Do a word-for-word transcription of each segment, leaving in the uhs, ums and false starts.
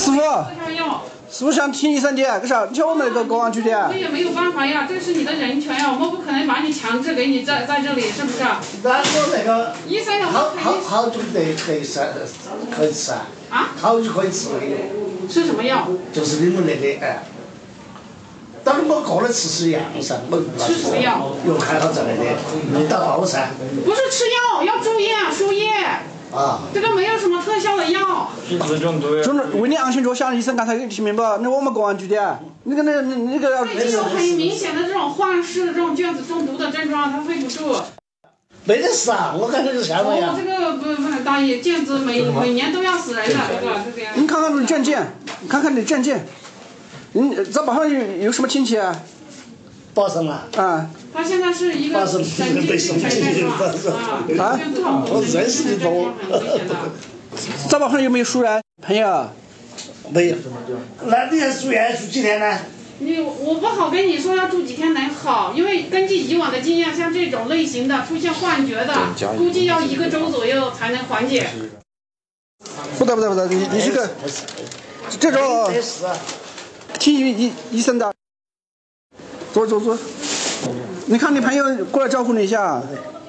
师傅，师傅想听医生的，干啥？你叫我们那个公安局的。 我也没有办法呀，这是你的人权呀，我们不可能把你强制给你在在这里，是不是？ 那我那个医生要好好好久得得吃可以吃啊？ 啊？ 好久可以吃那个。 吃什么药？ 就是你们那个哎。 当然我个人吃是一样噻，我吃什么药？ 又开好之类的，没打包噻。 不是吃药，要住院输液。 啊。 这个没有什么特效的药。 一直中毒。 就是为你安全着想，医生刚才给你听明白？那我们公安局的，那个那个那个要。 已经有很明显的这种幻视的这种卷子中毒的症状，他肺不住。 没得事啊，我感觉是吓我呀。 哦，这个不不，大爷，卷子每每年都要死人的，这个这边。 你看看你证件，你看看你证件。 你在宝上有有什么亲戚啊？ 宝上啊？ 啊。 他现在是一个神经精神症状啊。 啊。 我认识的多。 在宝上有没有熟人朋友？ 没有。那你要住院住几天呢？ 你我不好跟你说要住几天能好，因为根据以往的经验，像这种类型的出现幻觉的，估计要一个周左右才能缓解。 不得不得不得，你你这个这种。 听医医医生的，坐坐坐。你看你朋友过来招呼你一下。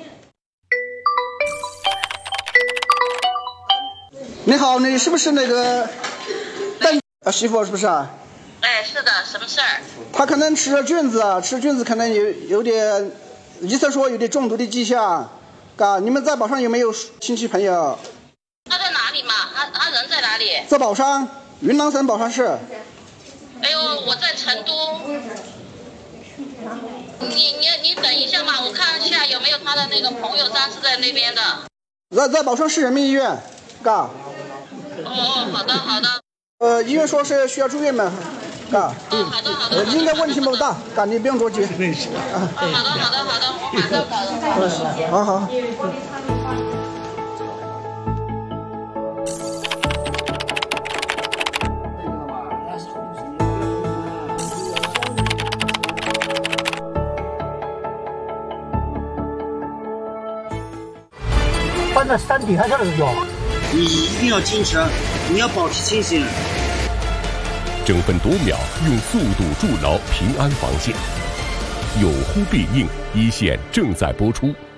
你好，你是不是那个邓啊媳妇是不是啊？ 哎，是的，什么事儿？ 他可能吃了菌子啊，吃菌子可能有有点，医生说有点中毒的迹象，嘎，你们在宝上有没有亲戚朋友？ 他在哪里嘛？他他人在哪里？ 在宝山，云南省宝山市。 哎呦，我在成都。你你你等一下嘛，我看一下有没有他的那个朋友家是在那边的。 在在宝山市人民医院，嘎。 哦哦，好的好的。 呃，医院说是需要住院嘛，嘎。 嗯，好的好的。 应该问题不大，嘎，你不用着急。 啊，好的好的好的，我马上搞。 好好。 放在山底下去了就。 你一定要坚持，你要保持清醒。 争分夺秒，用速度筑牢平安防线。有呼必应，一线正在播出。